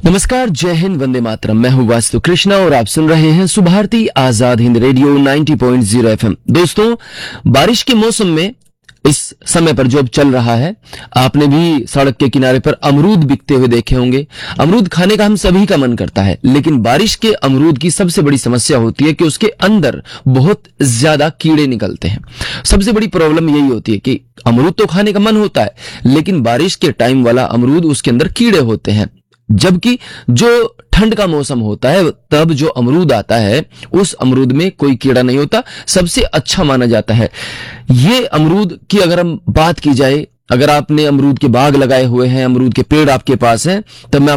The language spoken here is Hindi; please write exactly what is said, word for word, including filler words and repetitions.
नमस्कार, जय हिंद, वंदे मातरम। मैं हूं वास्तु कृष्णा और आप सुन रहे हैं सुभारती आजाद हिंद रेडियो नब्बे पॉइंट शून्य एफएम। दोस्तों, बारिश के मौसम में इस समय पर जो अब चल रहा है, आपने भी सड़क के किनारे पर अमरूद बिकते हुए देखे होंगे। अमरूद खाने का हम सभी का मन करता है, लेकिन बारिश के अमरूद की सबसे बड़ी समस्या होती है कि उसके अंदर बहुत ज्यादा कीड़े निकलते हैं। सबसे बड़ी प्रॉब्लम यही होती है कि अमरूद तो खाने का मन होता है, लेकिन बारिश के टाइम वाला अमरूद, उसके अंदर कीड़े होते हैं। जबकि जो ठंड का मौसम होता है, तब जो अमरूद आता है, उस अमरूद में कोई कीड़ा नहीं होता, सबसे अच्छा माना जाता है। ये अमरूद की अगर हम बात की जाए, अगर आपने अमरूद के बाग लगाए हुए हैं, अमरूद के पेड़ आपके पास हैं, तब मैं